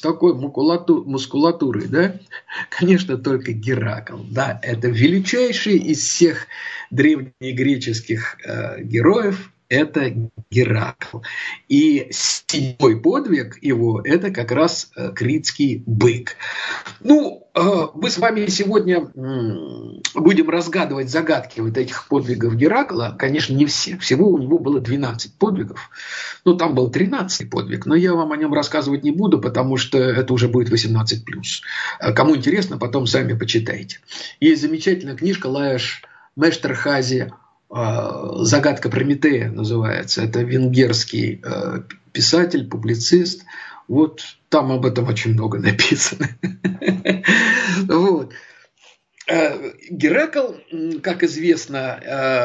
такой мускулатурой, да? Конечно, только Геракл. Да, это величайший из всех древнегреческих героев. Это Геракл. И седьмой подвиг его – это как раз критский бык. Ну, мы с вами сегодня будем разгадывать загадки вот этих подвигов Геракла. Конечно, не все. Всего у него было 12 подвигов. Ну, там был 13 подвиг, но я вам о нем рассказывать не буду, потому что это уже будет 18+. Кому интересно, потом сами почитайте. Есть замечательная книжка Лаеш Мештерхази «Загадка Прометея» называется. Это венгерский писатель, публицист. Вот там об этом очень много написано. Вот. Геракл, как известно,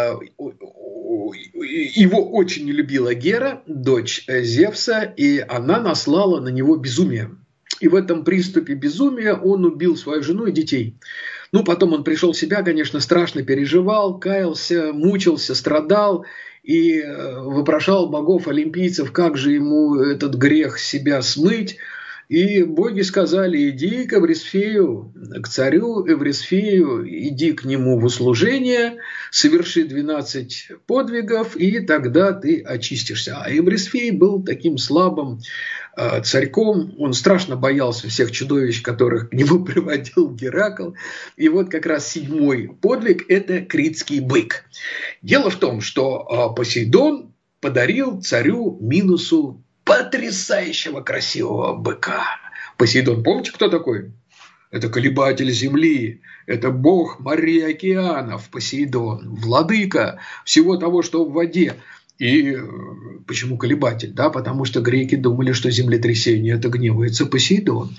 его очень не любила Гера, дочь Зевса, и она наслала на него безумие. И в этом приступе безумия он убил свою жену и детей. Ну, потом он пришел в себя, конечно, страшно переживал, каялся, мучился, страдал и вопрошал богов-олимпийцев, как же ему этот грех себя смыть. И боги сказали: иди к Эврисфею, к царю Эврисфею, иди к нему в услужение, соверши 12 подвигов, и тогда ты очистишься. А Эврисфей был таким слабым царьком, он страшно боялся всех чудовищ, которых к нему приводил Геракл. И вот как раз седьмой подвиг – это критский бык. Дело в том, что Посейдон подарил царю Миносу потрясающего красивого быка. Посейдон, помните, кто такой? Это колебатель земли, это бог морей и океанов, Посейдон, владыка всего того, что в воде. И почему колебатель? Да, потому что греки думали, что землетрясение – это гневается Посейдон.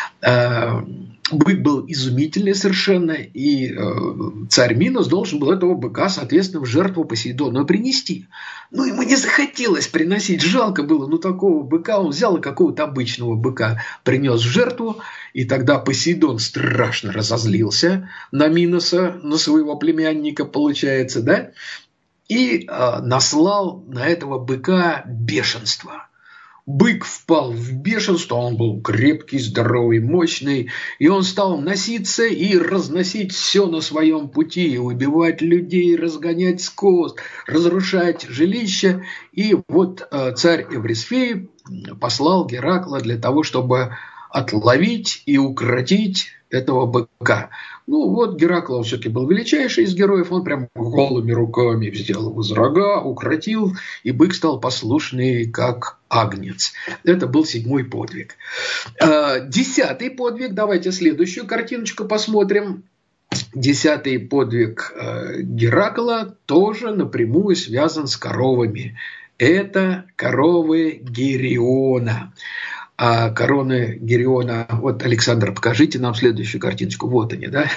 Бык был изумительный совершенно, и царь Минос должен был этого быка, соответственно, в жертву Посейдону принести. Ну, ему не захотелось приносить, жалко было, ну, такого быка. Он взял и какого-то обычного быка принес в жертву, и тогда Посейдон страшно разозлился на Миноса, на своего племянника, получается, да, и наслал на этого быка бешенство. Бык впал в бешенство, он был крепкий, здоровый, мощный, и он стал носиться и разносить все на своем пути, убивать людей, разгонять скот, разрушать жилища. И вот царь Эврисфей послал Геракла для того, чтобы отловить и укротить этого быка. Ну вот Геракл, он все-таки был величайший из героев, он прям голыми руками взял его за рога, укротил, и бык стал послушный, как агнец. Это был седьмой подвиг. 10-й подвиг, давайте следующую картиночку посмотрим. 10-й подвиг Геракла тоже напрямую связан с коровами. Это коровы Гериона. А короны Гериона, вот, Александр, покажите нам следующую картиночку. Вот они, да?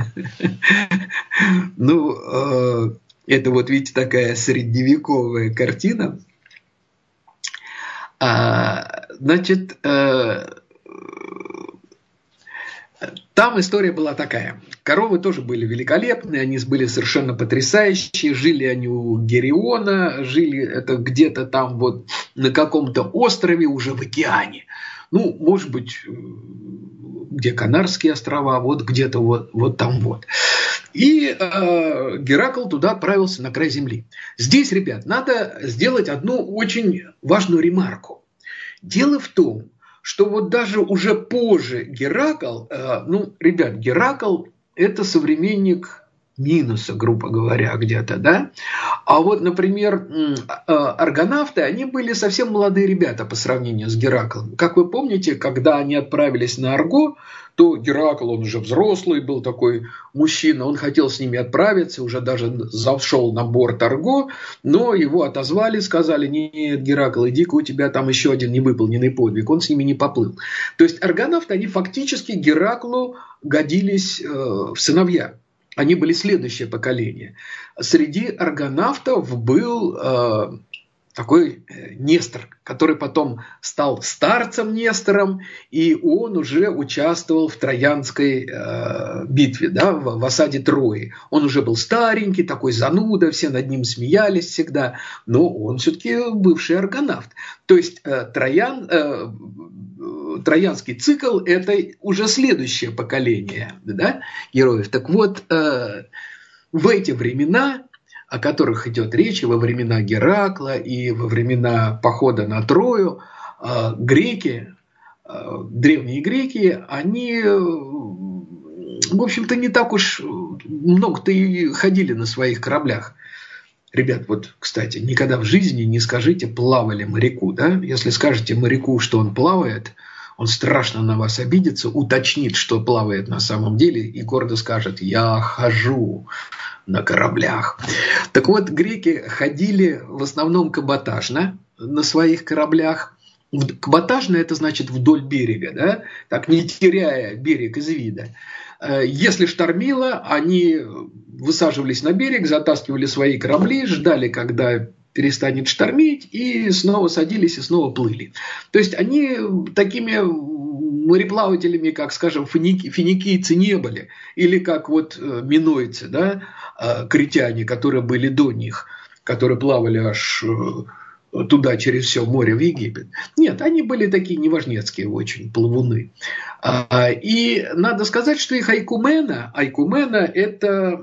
Ну, это вот, видите, такая средневековая картина. Значит, там история была такая. Коровы тоже были великолепные, они были совершенно потрясающие. Жили они у Гериона, жили это где-то там вот на каком-то острове уже в океане. Ну, может быть, где Канарские острова, вот где-то вот там вот. И Геракл туда отправился на край земли. Здесь, ребят, надо сделать одну очень важную ремарку. Дело в том, что вот даже уже позже Геракл, ну, ребят, Геракл – это современник Миноса, грубо говоря, где-то, да? А вот, например, аргонавты, они были совсем молодые ребята по сравнению с Гераклом. Как вы помните, когда они отправились на Арго, то Геракл, он уже взрослый был такой мужчина, он хотел с ними отправиться, уже даже зашел на борт Арго, но его отозвали, сказали: нет, Геракл, иди-ка, у тебя там еще один невыполненный подвиг, он с ними не поплыл. То есть аргонавты, они фактически Гераклу годились в сыновья. Они были следующее поколение. Среди аргонавтов был такой Нестор, который потом стал старцем Нестором, и он уже участвовал в Троянской битве, да, в осаде Трои. Он уже был старенький, такой зануда, все над ним смеялись всегда, но он все-таки бывший аргонавт. То есть троянский цикл – это уже следующее поколение, да, героев. Так вот, в эти времена, о которых идет речь, во времена Геракла и во времена похода на Трою, греки, древние греки, они, в общем-то, не так уж много-то и ходили на своих кораблях. Ребят, вот, кстати, никогда в жизни не скажите «плавали моряку», да? Если скажете моряку, что он плавает, он страшно на вас обидится, уточнит, что плавает на самом деле, и гордо скажет «я хожу на кораблях». Так вот, греки ходили в основном каботажно на своих кораблях. Каботажно – это значит вдоль берега, да? Так, не теряя берег из вида. Если штормило, они высаживались на берег, затаскивали свои корабли, ждали, когда перестанет штормить, и снова садились и снова плыли. То есть они такими мореплавателями, как, скажем, финикийцы не были, или как вот минойцы, да, критяне, которые были до них, которые плавали аж туда через все море в Египет. Нет, они были такие неважнецкие очень плавуны. И надо сказать, что их айкумена это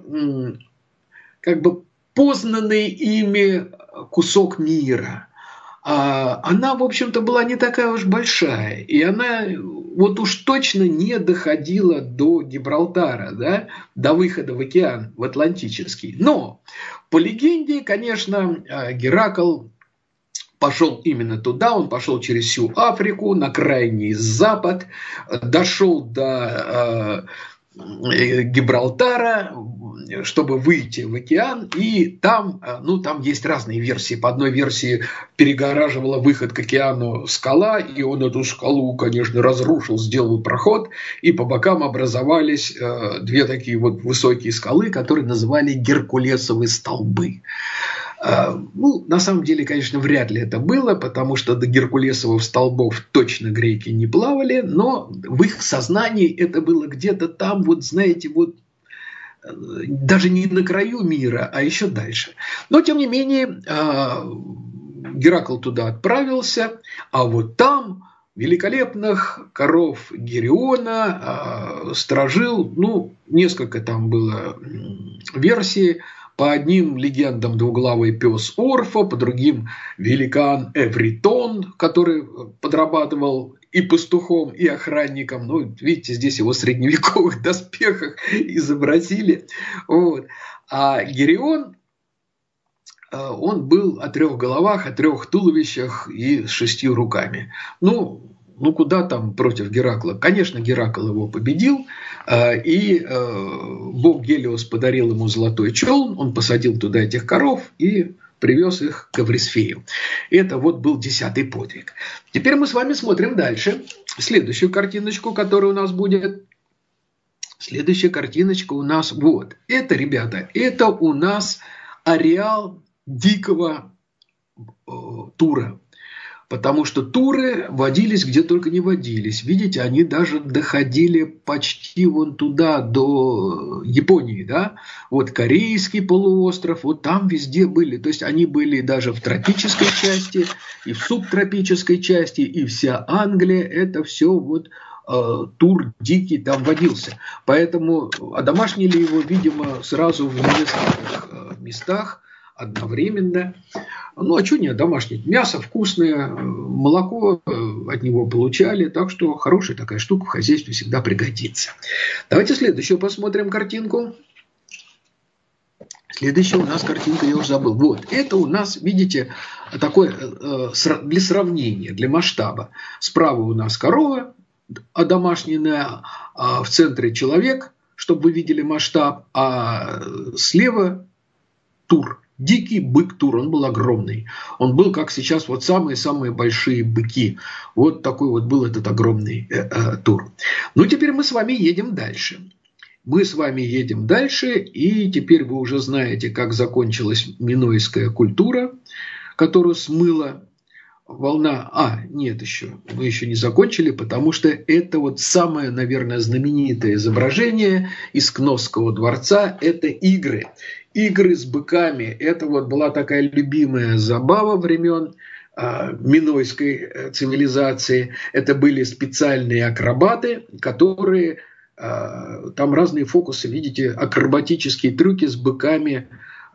как бы познанный ими кусок мира. Она, в общем-то, была не такая уж большая. И она вот уж точно не доходила до Гибралтара, да, до выхода в океан, в Атлантический. Но, по легенде, конечно, Геракл пошел именно туда, он пошел через всю Африку, на крайний запад, дошел до Гибралтара, чтобы выйти в океан, и там, ну, там есть разные версии. По одной версии перегораживала выход к океану скала, и он эту скалу, конечно, разрушил, сделал проход, и по бокам образовались две такие вот высокие скалы, которые называли Геркулесовы столбы. Ну, на самом деле, конечно, вряд ли это было, потому что до Геркулесовых столбов точно греки не плавали, но в их сознании это было где-то там, вот знаете, вот даже не на краю мира, а еще дальше. Но, тем не менее, Геракл туда отправился, а вот там великолепных коров Гериона сторожил, ну, несколько там было версий. По одним легендам двуглавый пес Орфа, по другим великан Эвритон, который подрабатывал и пастухом, и охранником. Ну, видите, здесь его в средневековых доспехах изобразили. Вот. А Герион, он был о 3 головах, о 3 туловищах и с 6 руками. Ну, куда там против Геракла? Конечно, Геракл его победил, и бог Гелиос подарил ему золотой челн, он посадил туда этих коров и привез их к Эврисфею. Это вот был 10-й подвиг. Теперь мы с вами смотрим дальше. Следующую картиночку, которая у нас будет. Следующая картиночка у нас вот. Это, ребята, это у нас ареал дикого тура. Потому что туры водились где только не водились. Видите, они даже доходили почти вон туда, до Японии, да? Вот Корейский полуостров, вот там везде были. То есть они были даже в тропической части, и в субтропической части, и вся Англия, это все вот тур дикий там водился. Поэтому одомашнили его, видимо, сразу в нескольких местах одновременно. Ну, а что не домашнее? Мясо вкусное, молоко от него получали, так что хорошая такая штука в хозяйстве всегда пригодится. Давайте следующую посмотрим картинку. Следующая у нас картинка, я уже забыл. Вот, это у нас, видите, такое для сравнения, для масштаба. Справа у нас корова одомашненная, а в центре человек, чтобы вы видели масштаб, а слева тур. Дикий бык-тур, он был огромный. Он был, как сейчас, вот самые-самые большие быки. Вот такой вот был этот огромный тур. Ну, теперь мы с вами едем дальше. Мы с вами едем дальше, и теперь вы уже знаете, как закончилась минойская культура, которую смыла волна... нет еще, мы еще не закончили, потому что это вот самое, наверное, знаменитое изображение из Кносского дворца – это игры. Игры с быками – это вот была такая любимая забава времен минойской цивилизации. Это были специальные акробаты, которые там разные фокусы, видите, акробатические трюки с быками,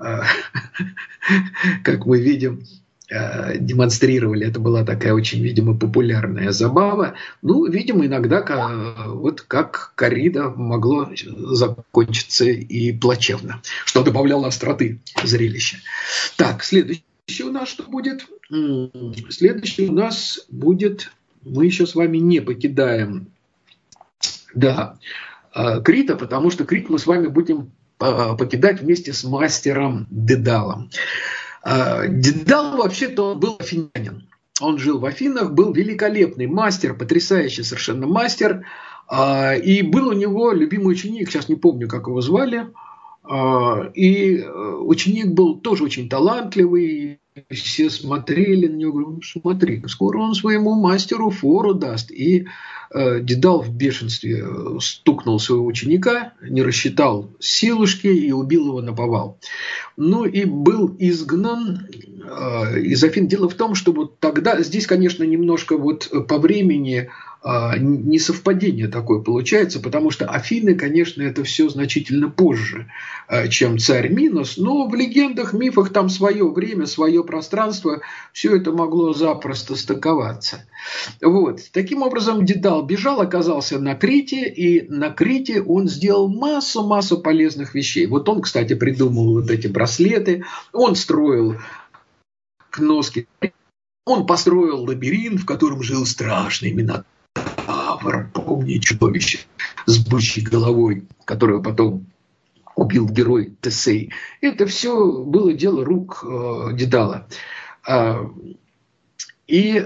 как мы видим, демонстрировали. Это была такая очень, видимо, популярная забава. Ну, видимо, иногда вот как коррида могло закончиться и плачевно, что добавляло остроты зрелища. Так, следующий у нас что будет? Следующий у нас будет, мы еще с вами не покидаем, да, Крита, потому что Крит мы с вами будем покидать вместе с мастером Дедалом. Дедал вообще-то был афинянин. Он жил в Афинах, был великолепный мастер, потрясающий совершенно мастер. И был у него любимый ученик, сейчас не помню, как его звали. И ученик был тоже очень талантливый. Все смотрели на него, говорю, смотри, скоро он своему мастеру фору даст. И Дедал в бешенстве стукнул своего ученика, не рассчитал силушки и убил его наповал. Ну и был изгнан из Афин. Дело в том, что вот тогда, здесь, конечно, немножко вот по времени несовпадение такое получается, потому что Афины, конечно, это все значительно позже, чем царь Минос, но в легендах, мифах там свое время, свое пространство, все это могло запросто стыковаться. Вот. Таким образом, Дедал бежал, оказался на Крите, и на Крите он сделал массу полезных вещей. Вот он, кстати, придумал вот эти браслеты, он строил кноски, он построил лабиринт, в котором жил страшный Минотавр, помни, чудовище с бычьей головой, которого потом убил герой Тесей. Это все было дело рук Дедала. И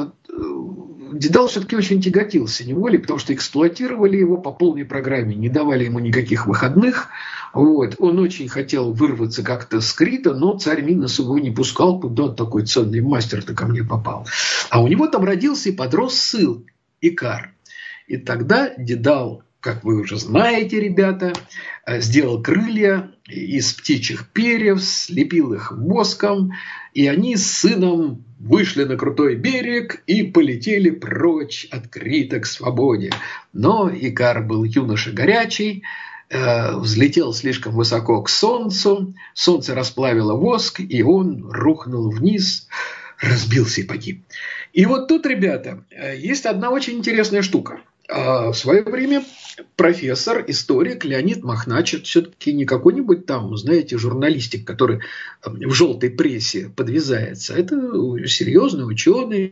Дедал все-таки очень тяготился неволей, потому что эксплуатировали его по полной программе, не давали ему никаких выходных. Вот. Он очень хотел вырваться как-то с Крита, но царь Минос его не пускал, куда такой ценный мастер-то ко мне попал. А у него там родился и подрос сын Икар. И тогда Дедал, как вы уже знаете, ребята, сделал крылья из птичьих перьев, слепил их воском, и они с сыном вышли на крутой берег и полетели прочь от Крита к свободе. Но Икар был юноша горячий, взлетел слишком высоко к солнцу, солнце расплавило воск, и он рухнул вниз, разбился и погиб. И вот тут, ребята, есть одна очень интересная штука. В свое время профессор, историк Леонид Махнач, все-таки не какой-нибудь там, знаете, журналистик, который в желтой прессе подвязается. Это серьезный ученый,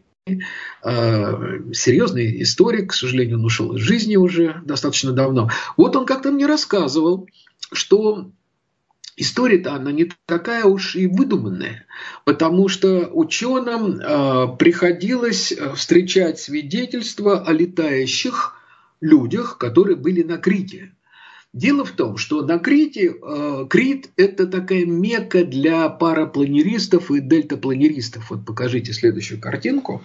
серьезный историк. К сожалению, он ушел из жизни уже достаточно давно. Вот он как-то мне рассказывал, что история-то она не такая уж и выдуманная, потому что ученым приходилось встречать свидетельства о летающих людях, которые были на Крите. Дело в том, что на Крите Крит – это такая мекка для парапланеристов и дельтапланеристов. Вот покажите следующую картинку.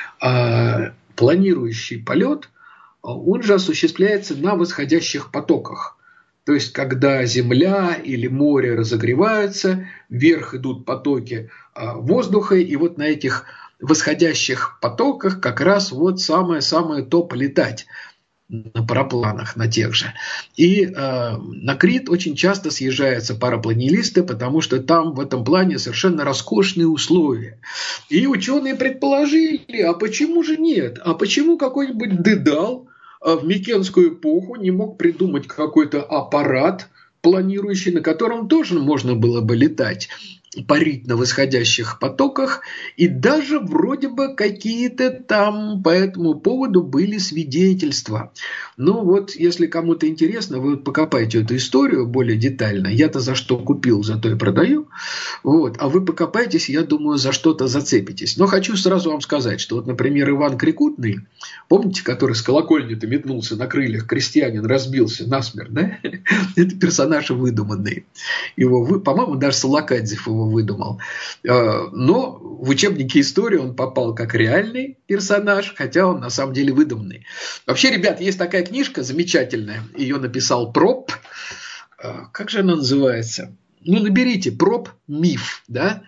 Планирующий полет, он же осуществляется на восходящих потоках. То есть, когда Земля или море разогреваются, вверх идут потоки воздуха, и вот на этих восходящих потоках как раз вот самое-самое то полетать на парапланах, на тех же. И на Крит очень часто съезжаются парапланеристы, потому что там в этом плане совершенно роскошные условия. И ученые предположили, а почему же нет? А почему какой-нибудь Дедал в Микенскую эпоху не мог придумать какой-то аппарат планирующий, на котором тоже можно было бы летать, парить на восходящих потоках, и даже вроде бы какие-то там по этому поводу были свидетельства. Ну вот, если кому-то интересно, вы покопайте эту историю более детально. Я-то за что купил, за то и продаю. Вот. А вы покопайтесь, я думаю, за что-то зацепитесь. Но хочу сразу вам сказать, что вот, например, Иван Крикутный, помните, который с колокольни-то метнулся на крыльях, крестьянин разбился насмерть, да? Это персонаж выдуманный. Его, по-моему, даже Солокадзев его выдумал. Но в учебнике истории он попал как реальный персонаж, хотя он на самом деле выдуманный. Вообще, ребят, есть такая книжка замечательная. Ее написал Проб. Как же она называется? Ну, наберите Проб «Миф», да?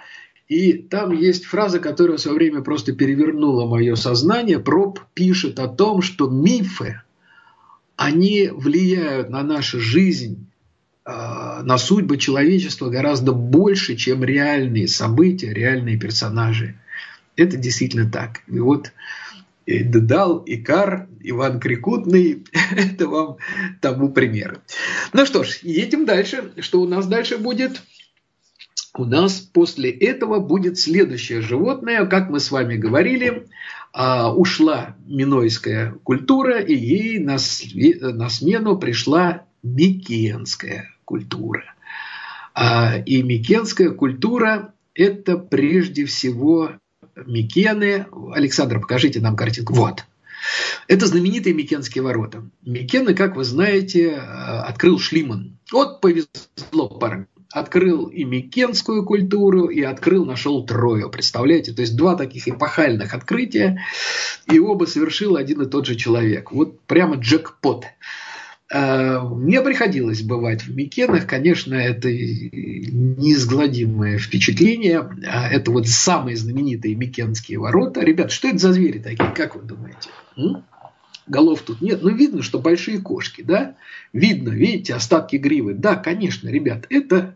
И там есть фраза, которая в свое время просто перевернула мое сознание. Проб пишет о том, что мифы, они влияют на нашу жизнь, на судьбы человечества гораздо больше, чем реальные события, реальные персонажи. Это действительно так. И вот Дедал, Икар, Иван Крикутный – это вам тому пример. Ну что ж, едем дальше. Что у нас дальше будет? У нас после этого будет следующее животное. Как мы с вами говорили, ушла минойская культура, и ей на смену пришла микенская культура. И микенская культура – это прежде всего Микены. Александр, покажите нам картинку. Вот. Это знаменитые Микенские ворота. Микены, как вы знаете, открыл Шлиман. Вот повезло парню. Открыл и микенскую культуру, и нашел Трою. Представляете? То есть два таких эпохальных открытия, и оба совершил один и тот же человек. Вот прямо джекпот. Мне приходилось бывать в Микенах. Конечно, это неизгладимое впечатление. Это вот самые знаменитые Микенские ворота. Ребят, что это за звери такие? Как вы думаете? Голов тут нет. Но видно, что большие кошки, да? Видно, видите, остатки гривы. Да, конечно, ребят, это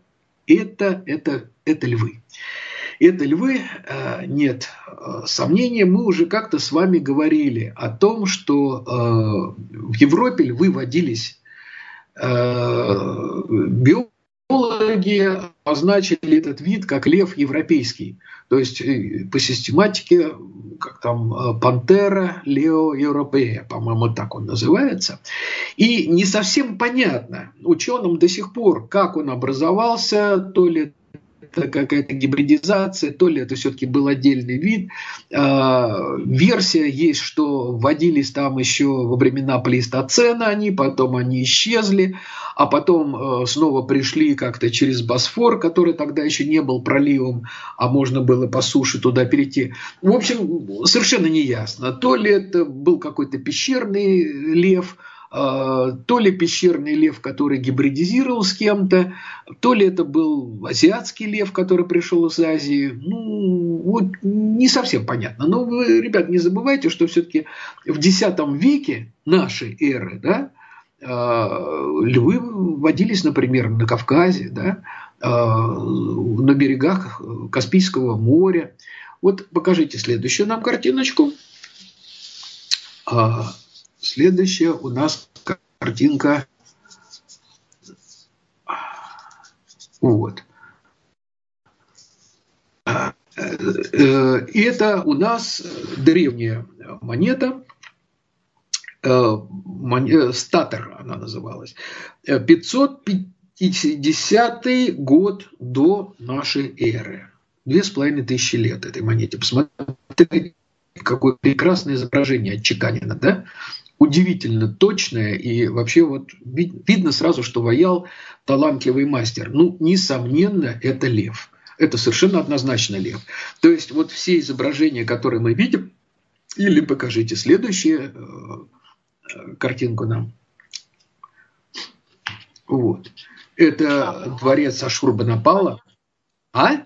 львы. Это львы, нет сомнения. Мы уже как-то с вами говорили о том, что в Европе львы водились. Биологи означили этот вид как лев европейский. То есть по систематике, как там, пантера лео европея, по-моему, так он называется. И не совсем понятно ученым до сих пор, как он образовался, то ли это какая-то гибридизация, то ли это все-таки был отдельный вид. Версия есть, что вводились там еще во времена плейстоцена они, потом они исчезли, а потом снова пришли как-то через Босфор, который тогда еще не был проливом, а можно было по суше туда перейти. В общем, совершенно неясно, то ли это был какой-то пещерный лев, то ли пещерный лев, который гибридизировал с кем-то, то ли это был азиатский лев, который пришел из Азии. Ну, вот не совсем понятно. Но вы, ребят, не забывайте, что все-таки в X веке нашей эры, да, львы водились, например, на Кавказе, да, на берегах Каспийского моря. Вот покажите следующую нам картиночку. Следующая у нас картинка. Вот. Это у нас древняя монета. Статер она называлась. 550 год до нашей эры. 2500 лет этой монете. Посмотрите, какое прекрасное изображение отчеканено, да? Удивительно точное, и вообще вот видно сразу, что ваял талантливый мастер. Ну, несомненно, это лев. Это совершенно однозначно лев. То есть вот все изображения, которые мы видим, или покажите следующую картинку нам. Вот. Это дворец Ашурбанапала. А?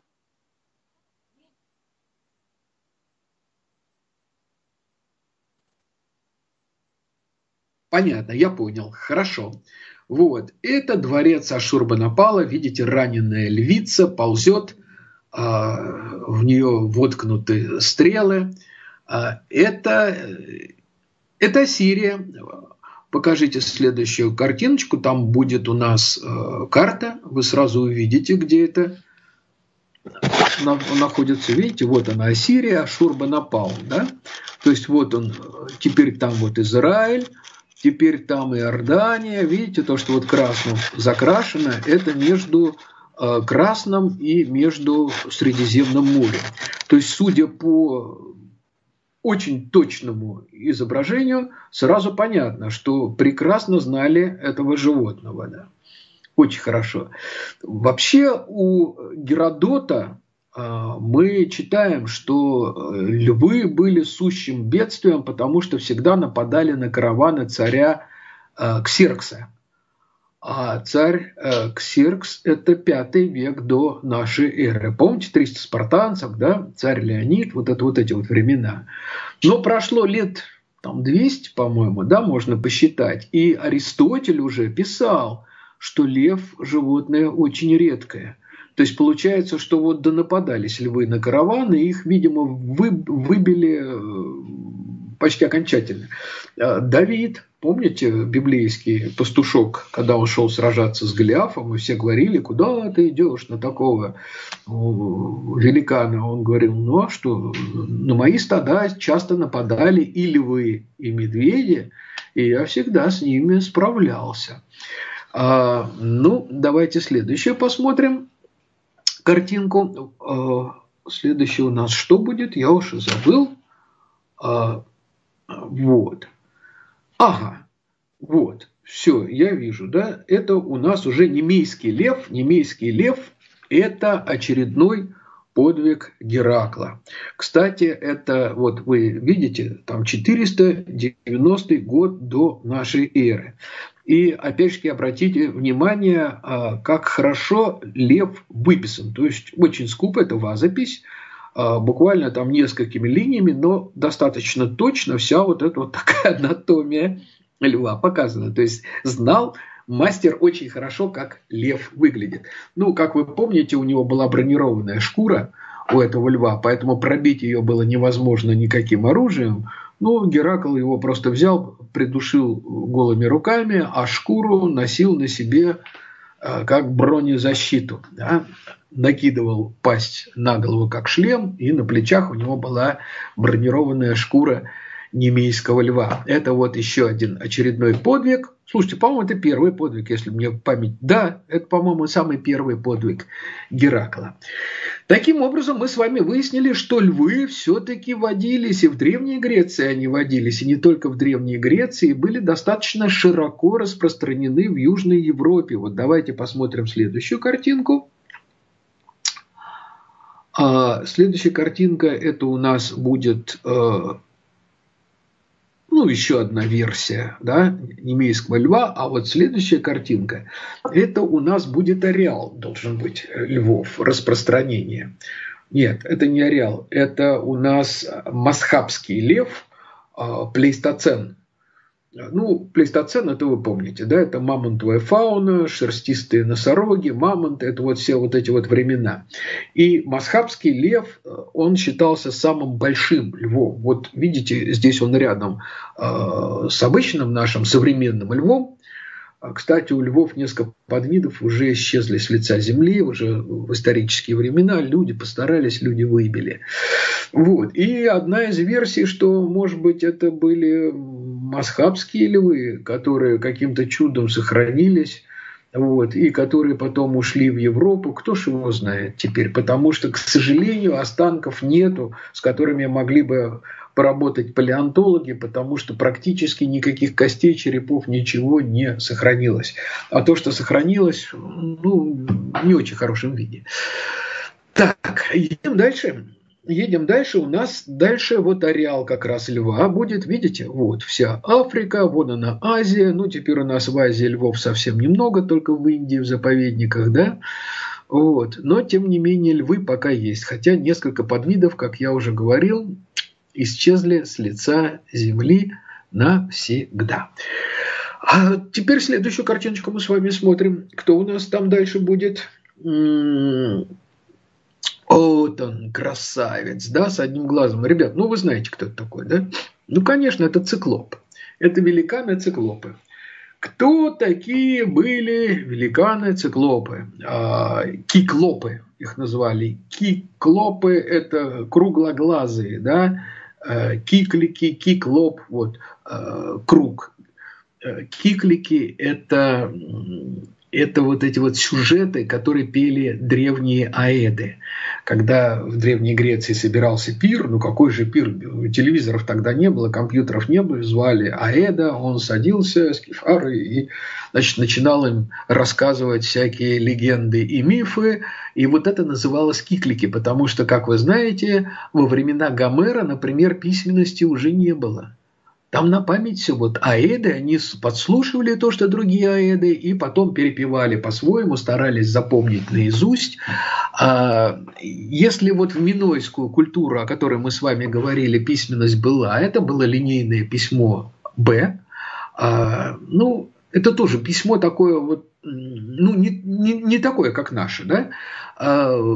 Понятно, я понял. Хорошо. Вот. Это дворец Ашурбанапала. Видите, раненая львица ползет. В нее воткнуты стрелы. Это Ассирия. Покажите следующую картиночку. Там будет у нас карта. Вы сразу увидите, где это находится. Видите, вот она, Ассирия, Ашурбанапал. Да? То есть вот он, теперь там вот Израиль. Теперь там Иордания, видите, то, что вот красным закрашено, это между Красным и между Средиземным морем. То есть, судя по очень точному изображению, сразу понятно, что прекрасно знали этого животного. Да? Очень хорошо. Вообще у Геродота мы читаем, что львы были сущим бедствием, потому что всегда нападали на караваны царя Ксеркса. А царь Ксеркс – это 5 век до нашей эры. Помните 300 спартанцев, да? Царь Леонид, вот эти вот времена. Но прошло лет там 200, по-моему, да, можно посчитать. И Аристотель уже писал, что лев – животное очень редкое. То есть получается, что вот нападались львы на караваны, их, видимо, выбили почти окончательно. Давид, помните, библейский пастушок, когда он шел сражаться с Голиафом, и все говорили, куда ты идешь на такого великана? Он говорил, ну а что, на мои стада часто нападали и львы, и медведи, и я всегда с ними справлялся. Ну, давайте следующее посмотрим картинку. Следующее у нас что будет? Я уж и забыл. Вот. Ага. Вот. Все, я вижу, да? Это у нас уже немейский лев. Немейский лев – это очередной подвиг Геракла. Кстати, это, вот вы видите, там 490 год до нашей эры. И, опять же, обратите внимание, как хорошо лев выписан. То есть, очень скупо, это вазопись, буквально там несколькими линиями, но достаточно точно вся вот эта вот такая анатомия льва показана. То есть, знал мастер очень хорошо, как лев выглядит. Ну, как вы помните, у него была бронированная шкура у этого льва, поэтому пробить ее было невозможно никаким оружием. Ну, Геракл его просто взял, придушил голыми руками, а шкуру носил на себе как бронезащиту. Да? Накидывал пасть на голову как шлем, и на плечах у него была бронированная шкура немейского льва. Это вот еще один очередной подвиг. Слушайте, по-моему, это первый подвиг, если мне память... Да, это, по-моему, самый первый подвиг Геракла. Таким образом, мы с вами выяснили, что львы все-таки водились, и в Древней Греции они водились, и не только в Древней Греции, были достаточно широко распространены в Южной Европе. Вот давайте посмотрим следующую картинку. Следующая картинка, это у нас будет... Ну, еще одна версия, да, немейского льва, а вот следующая картинка, это у нас будет ареал, должен быть, львов, распространение. Нет, это не ареал, это у нас масхабский лев, плейстоцен. Ну, плейстоцен, это вы помните, да, это мамонтовая фауна, шерстистые носороги, мамонты, это вот все вот эти вот времена. И масхабский лев, он считался самым большим львом. Вот видите, здесь он рядом с обычным нашим современным львом. Кстати, у львов несколько подвидов уже исчезли с лица земли, уже в исторические времена люди постарались, люди выбили. Вот. И одна из версий, что, может быть, это были масхабские львы, которые каким-то чудом сохранились, вот, и которые потом ушли в Европу, кто ж его знает теперь, потому что, к сожалению, останков нету, с которыми могли бы поработать палеонтологи, потому что практически никаких костей, черепов, ничего не сохранилось. А то, что сохранилось, ну, не очень хорошем виде. Так, едем дальше. Едем дальше, у нас дальше вот ареал как раз льва будет, видите, вот вся Африка, вон она Азия, ну теперь у нас в Азии львов совсем немного, только в Индии в заповедниках, да, вот, но тем не менее львы пока есть, хотя несколько подвидов, как я уже говорил, исчезли с лица земли навсегда. А теперь следующую картиночку мы с вами смотрим, кто у нас там дальше будет. Вот он, красавец, да, с одним глазом. Ребят, ну вы знаете, кто это такой, да? Ну, конечно, это циклоп. Это великаны-циклопы. Кто такие были великаны-циклопы? Киклопы их назвали. Киклопы – это круглоглазые, да? Киклики, киклоп, вот, круг. Киклики – это вот эти вот сюжеты, которые пели древние аэды. Когда в Древней Греции собирался пир, ну какой же пир, телевизоров тогда не было, компьютеров не было, звали аэда, он садился с кефарой и, значит, начинал им рассказывать всякие легенды и мифы, и вот это называлось киклики, потому что, как вы знаете, во времена Гомера, например, письменности уже не было. Там на память все. Вот аэды, они подслушивали то, что другие аэды, и потом перепевали по-своему, старались запомнить наизусть. Если вот в минойскую культуру, о которой мы с вами говорили, письменность была, это было линейное письмо Б. Ну, это тоже письмо такое вот, ну, не такое, как наше, да?